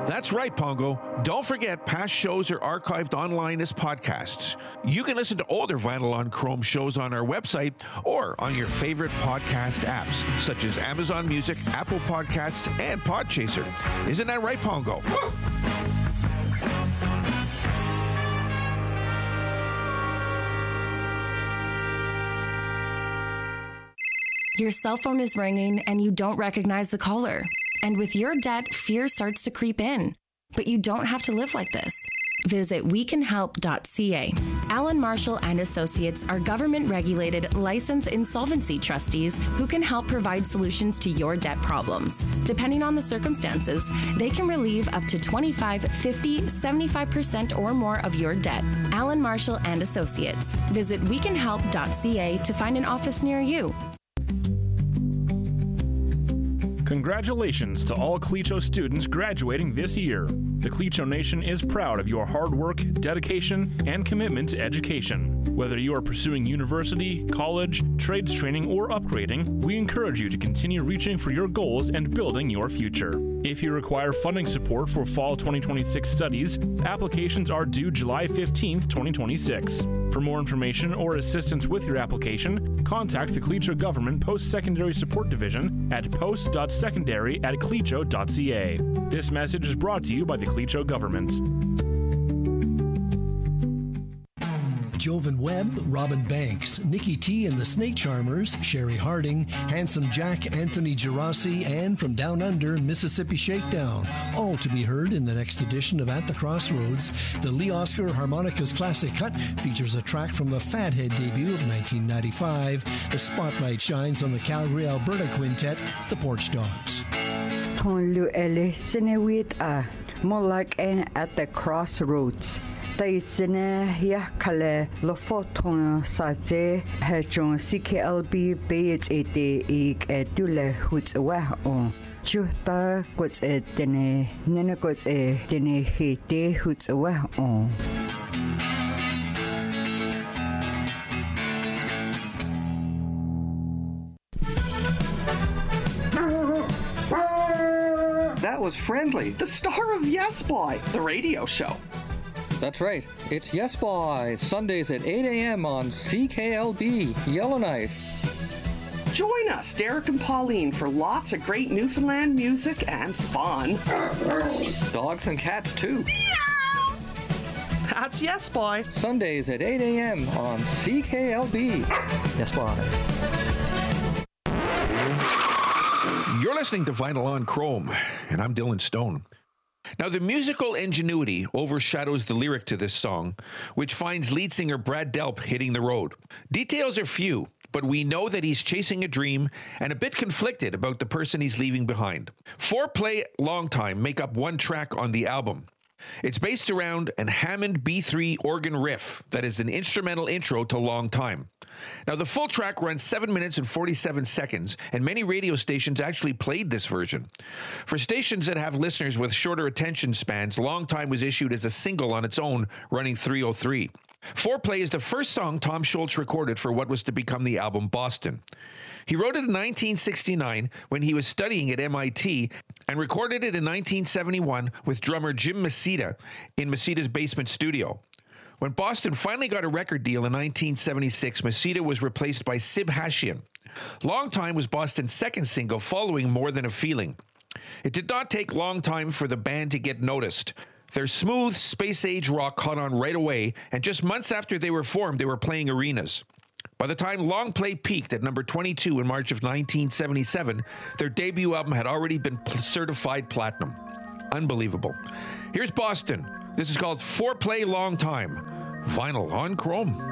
That's right, Pongo. Don't forget, past shows are archived online as podcasts. You can listen to older Vinyl on Chrome shows on our website or on your favorite podcast apps, such as Amazon Music, Apple Podcasts, and Podchaser. Isn't that right, Pongo? Your cell phone is ringing and you don't recognize the caller. And with your debt, fear starts to creep in. But you don't have to live like this. Visit wecanhelp.ca. Allen Marshall and Associates are government-regulated, licensed insolvency trustees who can help provide solutions to your debt problems. Depending on the circumstances, they can relieve up to 25, 50, 75% or more of your debt. Allen Marshall and Associates. Visit wecanhelp.ca to find an office near you. Congratulations to all Clecho students graduating this year. The Clecho Nation is proud of your hard work, dedication, and commitment to education. Whether you are pursuing university, college, trades training, or upgrading, we encourage you to continue reaching for your goals and building your future. If you require funding support for fall 2026 studies, applications are due July 15th, 2026. For more information or assistance with your application, contact the Clecho Government Post-Secondary Support Division at post.secondary@clecho.ca. This message is brought to you by the Clecho Government. Jovan Webb, Robin Banks, Nikki T and the Snake Charmers, Sherry Harding, Handsome Jack, Anthony Gerasi, and from Down Under, Mississippi Shakedown, all to be heard in the next edition of At the Crossroads. The Lee Oscar Harmonicas Classic Cut features a track from the Fathead debut of 1995. The spotlight shines on the Calgary, Alberta quintet, the Porch Dogs. Tonlu ele sinewit a molak at the Crossroads. Taitsine ya kale lo foton saje hechon CKLB beats ete ik edule huts wa on chuta kots etene nene kots etene hete huts wa on. That was Friendly, the star of Yes Boy, the radio show. That's right. It's Yes Boy, Sundays at 8 a.m. on CKLB, Yellowknife. Join us, Derek and Pauline, for lots of great Newfoundland music and fun. Dogs and cats, too. That's Yes Boy. Sundays at 8 a.m. on CKLB. Yes Boy. You're listening to Vinyl on Chrome, and I'm Dylan Stone. Now, the musical ingenuity overshadows the lyric to this song, which finds lead singer Brad Delp hitting the road. Details are few, but we know that he's chasing a dream and a bit conflicted about the person he's leaving behind. Foreplay, Long Time make up one track on the album. It's based around an Hammond B3 organ riff that is an instrumental intro to Long Time. Now, the full track runs 7 minutes and 47 seconds, and many radio stations actually played this version. For stations that have listeners with shorter attention spans, Long Time was issued as a single on its own, running 303. Foreplay is the first song Tom Scholz recorded for what was to become the album Boston. He wrote it in 1969 when he was studying at MIT and recorded it in 1971 with drummer Jim Mesita in Mesita's basement studio. When Boston finally got a record deal in 1976, Mesita was replaced by Sib Hashian. Long Time was Boston's second single following More Than a Feeling. It did not take long time for the band to get noticed. Their smooth, space-age rock caught on right away, and just months after they were formed, they were playing arenas. By the time Long Play peaked at number 22 in March of 1977, their debut album had already been certified platinum. Unbelievable. Here's Boston. This is called Foreplay, Long Time. Vinyl on Chrome.